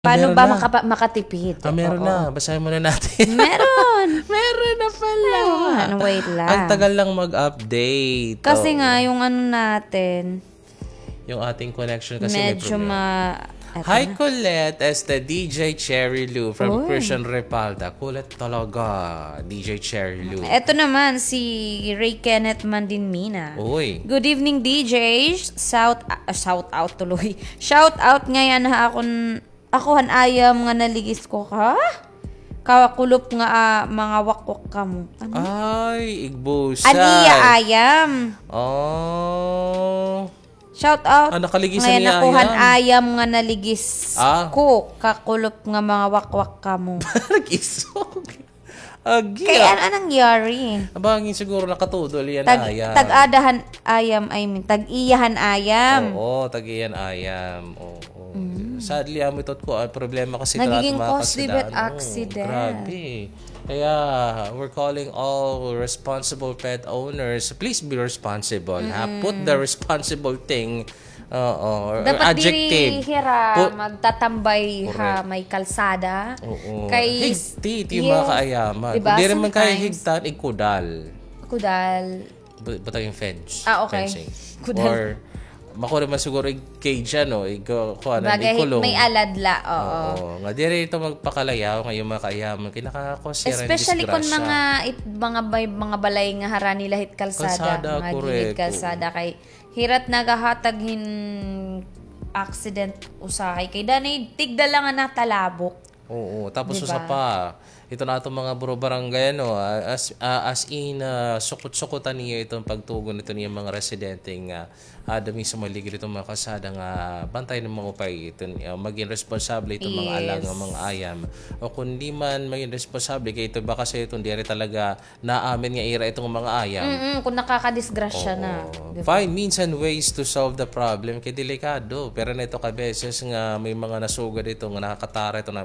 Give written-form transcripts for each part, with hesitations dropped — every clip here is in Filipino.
Paano Meron ba na. makatipid? Meron Oo. na. Basahin muna natin. Meron. Meron na pala. Wait lang. Ang tagal lang mag-update. Kasi nga, yung ano natin, Yung ating connection kasi may medyo problema. Hi, Colette. As the DJ Cherry Lou from Christian Repalda. Kulit talaga, DJ Cherry Lou. Eto naman, si Ray Kenneth Mandinmina. Uy. Good evening, DJ. Shout out tuloy. Shout out ngayon ha akohan ayam nga naligis ko ka. Kawakulop nga mga wakwak ka mo. Ano? Ay, igbusay. Aniya ayam. Oh. Shout out. Nakaligisan ngayon niya nakuhan ayam. ayam nga naligis ko. Kakulop nga mga wakwak ka mo. Nag-isog. Agi. Kaya anong nangyari? Abangin siguro nakatudol yan ayam. Tag-adahan ayam, tag-iyahan ayam. Oo, tag-iyan ayam. Oo. Sadly, ito't ko, ang problema kasi nagiging mga cause-debate kasidaan. accident. Grabe. Kaya, we're calling all responsible pet owners, please be responsible. Ha? Put the responsible thing, or dapat adjective. Dapat magtatambay ha, may kalsada. Oo. Kay, higtit yung mga kaayaman. Diba? Kung di naman kaya Sometimes, higtan, ikudal. Kudal. Bata yung fence. Okay. Fencing. Kudal. Or, mako naman siguro cage ano, Bagay, ikulong. may aladla, Oo. Nga dire ito magpakalayaw ngayong mga kaayaman kinakakosira especially kung mga balay nga harani lahit kalsada mga gilid kalsada kay hirat nagahataghin accident usahay kay danay tigda lang nga natalabok. Oo, tapos diba? usa pa. Ito na itong mga buro barangay as in sukot-sukotan niya itong pagtugon nito niya mga residente nga dami sa maligid itong mga kasada nga bantay ng mga upay ito maging responsable itong mga alang ng mga ayam o kundi man maging responsable kay ito ba kasi itong diri talaga naamin nga ira itong mga ayam. Kung nakakadisgrasya na. Diba? Find means and ways to solve the problem kay delikado pero na ito ka beses nga may mga nasugad ito nga nakakatara ito na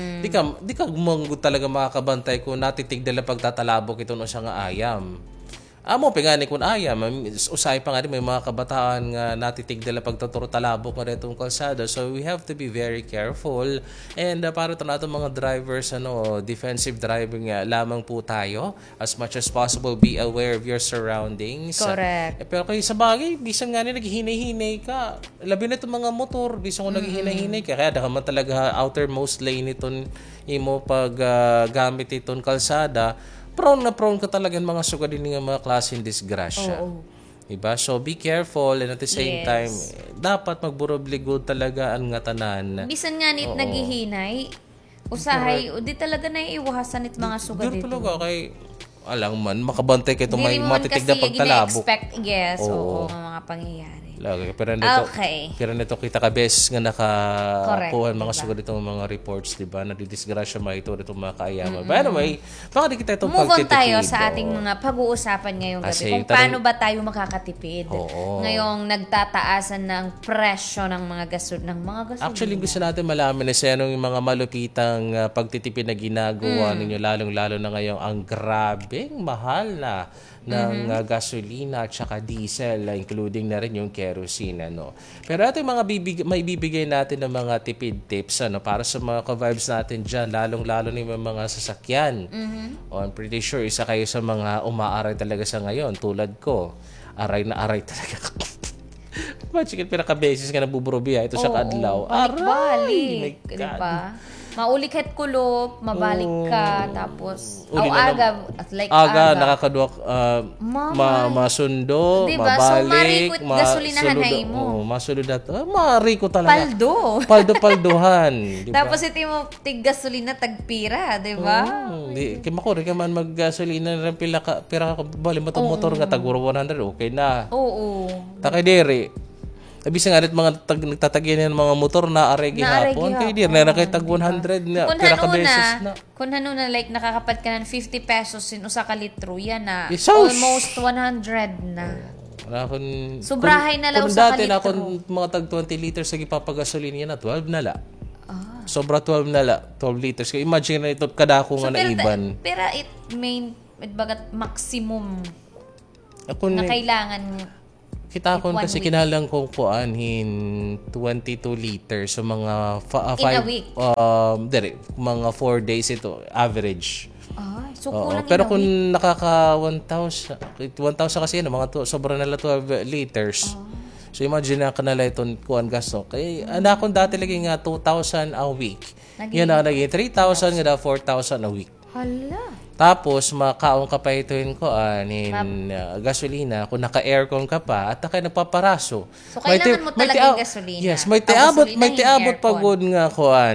di ka gumanggod talaga makakabantay kung natitigdala pagtatalabok ito no siya nga ayam. Amo pingani kun ayam usay pa nga may mga kabataan nga natitigdala pagtuturo talabok nga ditong kalsada so we have to be very careful and para to nato mga drivers defensive driving lamang po tayo as much as possible be aware of your surroundings. Correct. Pero kay sa bagay bisan nga ni naghihinay-hinay ka labi na itong mga motor bisan kung naghihinay-hinay ka kaya daka man talaga outermost lane iton imo pag gamit iton kalsada prone ka talaga mga sugadin ng mga klaseng disgrasya. Diba? So, be careful and at the same time, dapat magburobligod talaga ang nga tanan. Bisan nga nit naghihinay, usahay, di talaga naiiwasan it mga sugadin. Dito talaga kay, alang man, makabantay kayo itong may matitig na pagtalabok. Expect, yes, mga pangyayari. Lagi. Pero nito kita ka beses nga nakakuha mga sugad itong mga reports, diba? Nadidisgrasya ito itong mga kaayaman. But anyway, baka di kita itong pagtitipid. Move on tayo sa ating mga pag-uusapan ngayong gabi. Kung paano ba tayo makakatipid. Ngayong nagtataasan ng presyo ng mga gasolina. Actually, gusto natin malaman na sa yung mga malupitang pagtitipid na ginagawa ninyo, lalong-lalo na ngayong ang grabing mahal na ng gasolina at saka diesel, including na rin yung kerosene. Pero ito yung mga may bibigay natin ng mga tipid tips para sa mga ka-vibes natin dyan, lalong-lalo na yung mga sasakyan. I'm pretty sure isa kayo sa mga umaaray talaga sa ngayon, tulad ko. Aray na aray talaga. Chicken pinaka-basis ka nabuburubiya ito sa kadlaw. Balik. Diba? Maulikhet kulop, mabalik ka, tapos aga nakakaduwak masundo, diba? Mabalik, so marikot gasolinahan hay mo. Masulod na mariko talaga. Palduhan. Diba? Tapos ito mo tig gasolina tagpira, diba? Kaya makuri ka man mag-gasolina rin pira ka bali motor nga taguro 100, okay na. Oo. Takay diri. Abis nga mga nagtatagyan ng mga motor na aregi hapon. Kaya di na nakitag 100 na pira ka beses na. Kung na like nakakapat ka ng 50 pesos in usa ka litro, yan na. Almost 100 na. Sobrahay na lang usa ka litro. Dati na kung mga tag 20 liters sa gipapagasolina yan na 12 na la. Sobra 12 na la. 12 liters. Kaya imagine na ito kadako nga na iban. Pero it bagat maximum na kailangan Kita ko kasi kinalang kong kuanhin 22 liters so mga In a week? mga 4 days ito average. Ay, so Oo, kulang pero in a kung week. nakaka 1,000 kasi sobra nala 12 liters. So imagine na kanala itong kuan gasto. Kaya anak ko dati lagi nga 2,000 a week. Yan na naging 3,000 nga 4,000 a week. Hala. Tapos, makaong ka pa ito ko gasolina. Kung naka-aircon ka pa, at nagpaparaso. So, kailangan mo talagang gasolina. Yes, may tiabot pagod nga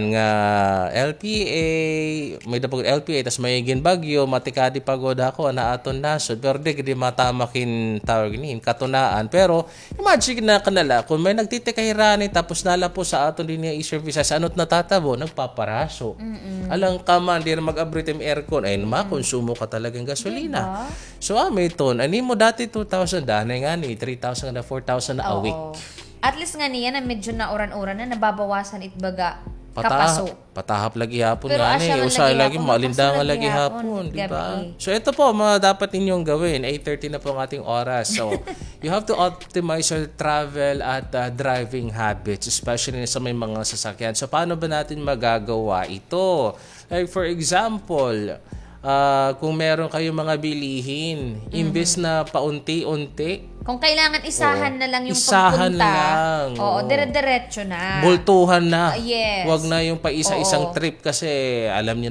LPA, may dapag LPA, tas may gin bagyo, matikadi pagod ako, na aton nasod. Pero di matamakin tawag niin, katunaan. Pero, imagine na kanala, kung may nagtitikahirani, tapos nala po sa aton din niya i-services, ano't natatabo, nagpaparaso. Alang ka man, di na mag-abrit yung aircon, ay konsumo ka talagang gasolina. So, may ton. Ani mo dati 2,000, danay nga ni 3,000 na 4,000 na a week. At least nga niya na medyo na oran-oran na nababawasan itbaga kapaso. Patahap lagi hapon Pero nga asya ni. man Usay lagi lagi, hapon, malindangan mapaksa lagi lagi hapon. hapon, Diba? gabi. So, ito po, mga dapat ninyong gawin. 8:30 na po ang ating oras. So, you have to optimize your travel at driving habits, especially sa may mga sasakyan. So, paano ba natin magagawa ito? Like, for example, kung meron kayong mga bilihin, imbes na paunti-unti, kung kailangan isahan na lang yung isahan pagpunta. lang. Dire-diretso na. Bultuhan na. Yes. Huwag na yung pa isa-isang trip kasi alam niyo